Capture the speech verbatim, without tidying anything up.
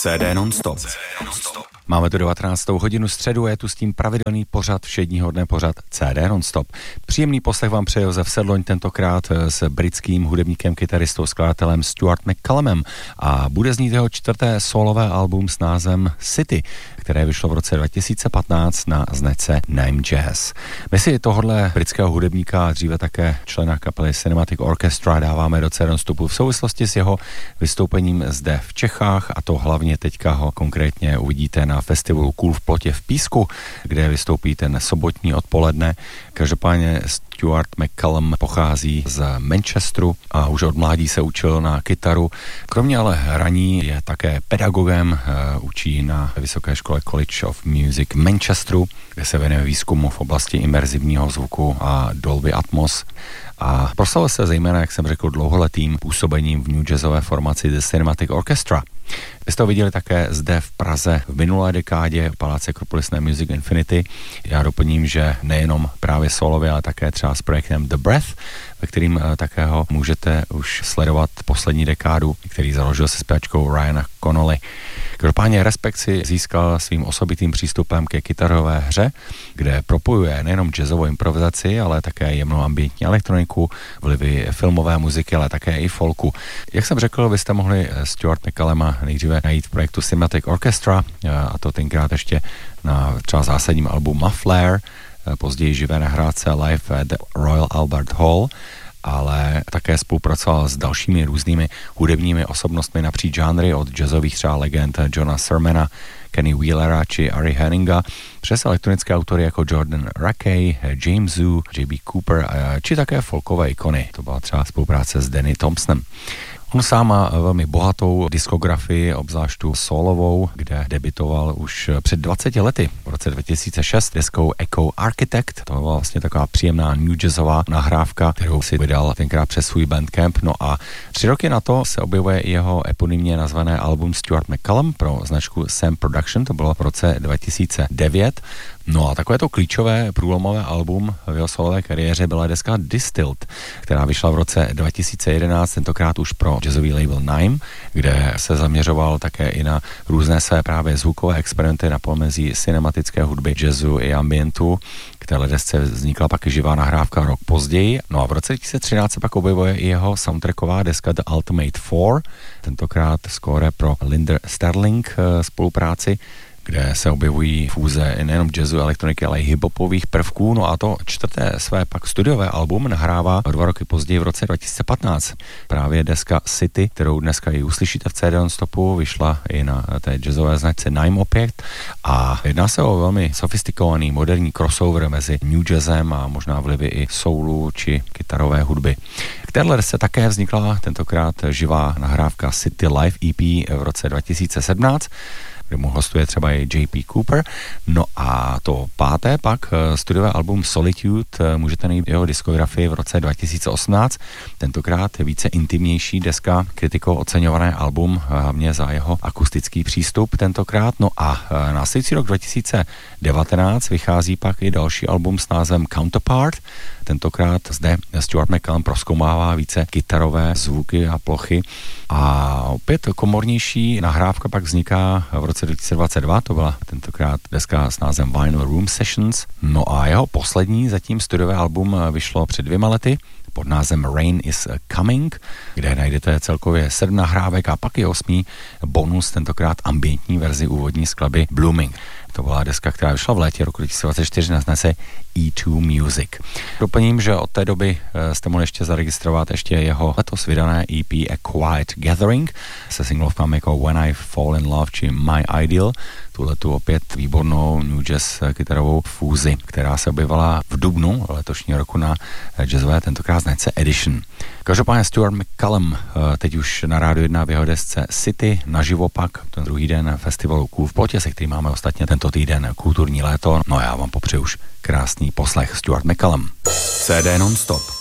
C D non-stop. Máme tu devatenáctou hodinu středu, je tu s tím pravidelný pořad všedního dne pořad C D non-stop. Příjemný poslech vám přeje Josef Sedloň, tentokrát s britským hudebníkem, kytaristou, skladatelem Stuart McCallumem a bude znít jeho čtvrté solové album s názvem City, které vyšlo v roce dva tisíce patnáct na značce Nime Jazz. My si tohohle britského hudebníka a dříve také člena kapely Cinematic Orchestra dáváme do C D non-stopu v souvislosti s jeho vystoupením zde v Čechách, a to hlavně teďka ho konkrétně uvidíte na festivalu Cool v Plotě v Písku, kde vystoupí ten sobotní odpoledne. Každopádně Stuart McCallum pochází z Manchesteru a už od mládí se učil na kytaru. Kromě ale hraní je také pedagogem, učí na vysoké škole College of Music Manchesteru, kde se věnuje výzkumu v oblasti imerzivního zvuku a Dolby Atmos. A proslavil se zejména, jak jsem řekl, dlouholetým působením v new jazzové formaci The Cinematic Orchestra. Vy jste ho viděli také zde v Praze v minulé dekádě v Paláci Acropolis na Music Infinity. Já doplním, že nejenom právě solově, ale také třeba s projektem The Breath, ve kterým také ho můžete už sledovat poslední dekádu, který založil se zpěvačkou Ryana Connolly. Každopádně Respekt si získal svým osobitým přístupem ke kytarové hře, kde propojuje nejenom jazzovou improvizaci, ale také jemnou ambientní elektroniku, vlivy filmové muziky, ale také i folku. Jak jsem řekl, vy jste mohli Stuart McCalluma nejdříve najít v projektu Cinematic Orchestra, a to tenkrát ještě na třeba zásadním albu Muffler, později živé nahrádce Live at the Royal Albert Hall, ale také spolupracoval s dalšími různými hudebními osobnostmi napříč žánry, od jazzových třeba legend Johna Sermona, Kenny Wheelera či Ari Henninga, přes elektronické autory jako Jordan Rakey, James Zoo, J B Cooper, či také folkové ikony. To byla třeba spolupráce s Danny Thompsonem. On sám má velmi bohatou diskografii, obzvlášť tu solovou, kde debitoval už před dvaceti lety, v roce dva tisíce šest, deskou Echo Architect. To byla vlastně taková příjemná new jazzová nahrávka, kterou si vydal tenkrát přes svůj Bandcamp. No a tři roky na to se objevuje jeho eponymně nazvané album Stuart McCallum pro značku Sam Production, to bylo v roce dva tisíce devět. No a takové to klíčové průlomové album v jeho solové kariéře byla deska Distilled, která vyšla v roce dva tisíce jedenáct, tentokrát už pro jazzový label Nime, kde se zaměřoval také i na různé své právě zvukové experimenty na pomezí cinematické hudby, jazzu i ambientu. K téhle desce vznikla pak i živá nahrávka rok později. No a v roce dva tisíce třináct se pak objevuje i jeho soundtracková deska The Ultimate Four, tentokrát skóre pro Linder Sterling spolupráci, kde se objevují fúze nejenom jazzu, elektroniky, ale i hiphopových prvků. No a to čtvrté své pak studiové album nahrává dva roky později v roce dva tisíce patnáct. Právě deska City, kterou dneska i uslyšíte v C D non-stopu, vyšla i na té jazzové značce Nime opět a jedná se o velmi sofistikovaný moderní crossover mezi new jazzem a možná vlivy i soulu či kytarové hudby. K téhle se také vznikla tentokrát živá nahrávka City Live E P v roce dva tisíce sedmnáct, kde mu hostuje třeba i J P Cooper. No a to páté pak studiové album Solitude můžete najít jeho diskografii v roce dva tisíce osmnáct. Tentokrát více intimnější deska, kritikou oceňované album, hlavně za jeho akustický přístup tentokrát. No a následující rok dva tisíce devatenáct vychází pak i další album s názvem Counterpart. Tentokrát zde Stuart McCallum prozkoumává více kytarové zvuky a plochy. A opět komornější nahrávka pak vzniká v roce dva tisíce dvacet dva, to byla tentokrát deska s názvem Vinyl Room Sessions. No a jeho poslední zatím studiové album vyšlo před dvěma lety pod názvem Rain is Coming, kde najdete celkově sedm nahrávek a pak i osmý bonus, tentokrát ambientní verzi úvodní skladby Blooming. To byla deska, která vyšla v létě roku dva tisíce dvacet čtyři na značce E dva Music. Doplním, že od té doby jste mohli ještě zaregistrovat ještě jeho letos vydané E P A Quiet Gathering se singlovkami jako When I Fall in Love či My Ideal. Tuhle tu opět výbornou new jazz kytarovou fúzi, která se objevila v dubnu letošního roku na jazzové tentokrát značce Edition. Každopádně Stuart McCallum teď už na rádiu jedna v jeho desce City, naživo pak ten druhý den festivalu Cool v Plotě, se kterým máme ostatně tento týden kulturní léto. No já vám popřeju už krásný poslech. Stuart McCallum. C D non-stop.